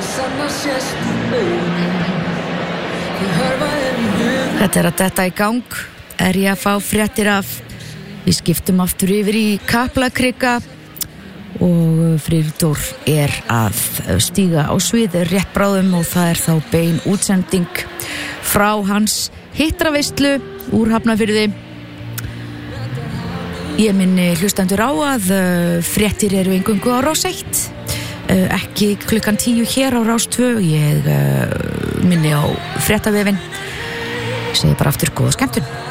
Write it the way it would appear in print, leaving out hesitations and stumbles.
Þetta að detta í gang, ég að fá fréttir af. Við skiptum aftur yfir í Kaplakrika og Friðdór að stíga á svið rétt bráðum og það þá bein útsending frá hans hitraveislu úr Hafnarfirði. Ég minni hlustendur á að fréttir eru eingöngu á Rás 1, ekki klukkan 10 hér á Rás 2. Ég minni á fréttavefinn. Ég segi bara aftur góða skemmtun.